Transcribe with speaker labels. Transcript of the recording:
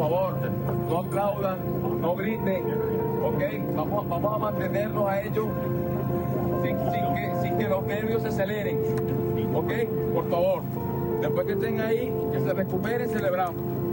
Speaker 1: favor, no aplaudan, no griten, ¿ok? Vamos a mantenerlos a ellos sin que los nervios se aceleren, ¿ok? Por favor, después que estén ahí, que se recuperen, celebramos.